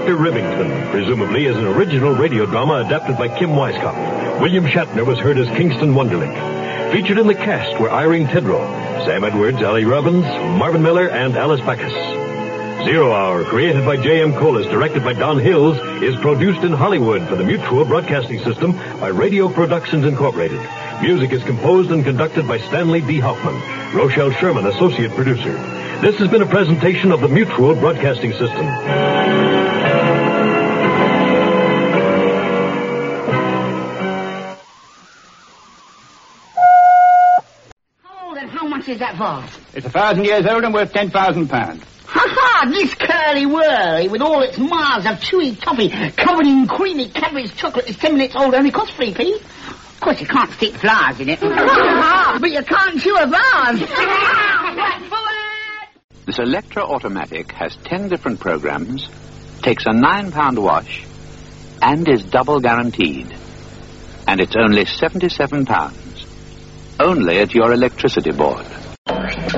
Dr. Rivington, presumably as an original radio drama adapted by Kim Weisskopf. William Shatner was heard as Kingston Wonderlich. Featured in the cast were Irene Tedrow, Sam Edwards, Ali Robbins, Marvin Miller, and Alice Backus. 0 Hour, created by J.M. Collis, directed by Don Hills, is produced in Hollywood for the Mutual Broadcasting System by Radio Productions Incorporated. Music is composed and conducted by Stanley D. Hoffman. Rochelle Sherman, associate producer. This has been a presentation of the Mutual Broadcasting System. How old and how much is that vase? It's 1,000 years old and worth £10,000. Ha-ha! This curly-whirly, with all its miles of chewy toffee covered in creamy Cadbury's chocolate, is 10 minutes old and only costs 3p. Of course, you can't stick flowers in it. But you can't chew a vase. This Electra Automatic has 10 different programs, takes a £9 wash, and is double guaranteed. And it's only £77. Only at your electricity board.